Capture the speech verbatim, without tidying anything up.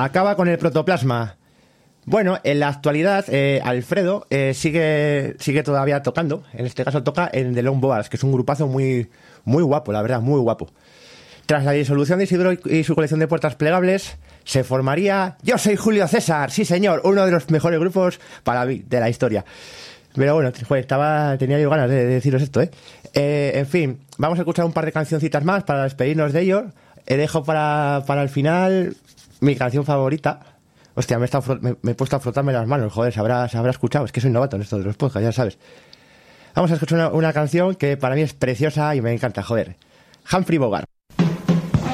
Acaba con el protoplasma. Bueno, en la actualidad, eh, Alfredo eh, sigue sigue todavía tocando. En este caso toca en The Longboards, que es un grupazo muy, muy guapo, la verdad, muy guapo. Tras la disolución de Isidro y su colección de puertas plegables, se formaría Yo Soy Julio César, sí señor, uno de los mejores grupos para mí de la historia. Pero bueno, joder, estaba, tenía yo ganas de, de deciros esto, ¿eh? ¿eh? En fin, vamos a escuchar un par de cancioncitas más para despedirnos de ellos. Eh, dejo para, para el final mi canción favorita. Hostia, me he, estado, me, me he puesto a frotarme las manos, joder, se habrá, se habrá escuchado. Es que soy novato en esto de los podcasts, ya sabes. Vamos a escuchar una, una canción que para mí es preciosa y me encanta, joder. Humphrey Bogart.